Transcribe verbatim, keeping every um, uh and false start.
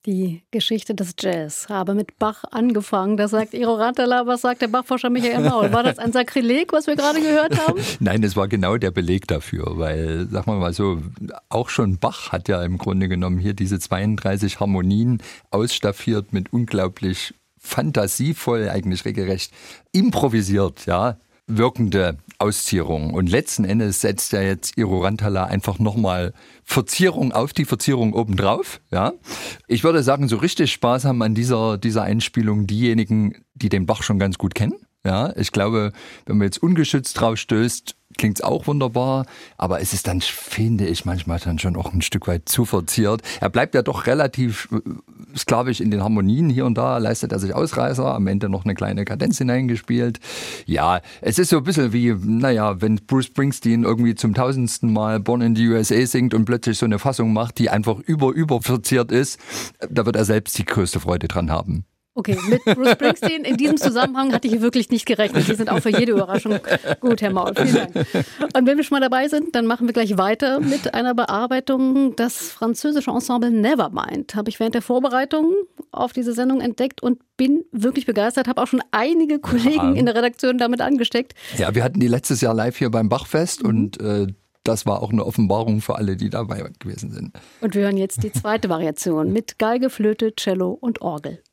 Die Geschichte des Jazz habe mit Bach angefangen. Das sagt Iro Rantala. Was sagt der Bachforscher Michael Maul? War das ein Sakrileg, was wir gerade gehört haben? Nein, es war genau der Beleg dafür. Weil, sagen wir mal so, auch schon Bach hat ja im Grunde genommen hier diese zweiunddreißig Harmonien ausstaffiert mit unglaublich fantasievoll, eigentlich regelrecht improvisiert, ja, wirkende Auszierung. Und letzten Endes setzt ja jetzt Iro Rantala einfach nochmal Verzierung auf die Verzierung obendrauf. Ja. Ich würde sagen, so richtig Spaß haben an dieser, dieser Einspielung diejenigen, die den Bach schon ganz gut kennen. Ja. Ich glaube, wenn man jetzt ungeschützt drauf stößt, klingt es auch wunderbar, aber es ist dann, finde ich, manchmal dann schon auch ein Stück weit zu verziert. Er bleibt ja doch relativ sklavisch in den Harmonien. Hier und da leistet er sich Ausreißer, am Ende noch eine kleine Kadenz hineingespielt. Ja, es ist so ein bisschen wie, naja, wenn Bruce Springsteen irgendwie zum tausendsten Mal Born in the U S A singt und plötzlich so eine Fassung macht, die einfach über, über verziert ist, da wird er selbst die größte Freude dran haben. Okay, mit Bruce Springsteen in diesem Zusammenhang hatte ich hier wirklich nicht gerechnet. Die sind auch für jede Überraschung gut, Herr Maul. Vielen Dank. Und wenn wir schon mal dabei sind, dann machen wir gleich weiter mit einer Bearbeitung. Das französische Ensemble Nevermind habe ich während der Vorbereitung auf diese Sendung entdeckt und bin wirklich begeistert. Habe auch schon einige Kollegen ja. in der Redaktion damit angesteckt. Ja, wir hatten die letztes Jahr live hier beim Bachfest mhm. und äh, das war auch eine Offenbarung für alle, die dabei gewesen sind. Und wir hören jetzt die zweite Variation mit Geige, Flöte, Cello und Orgel.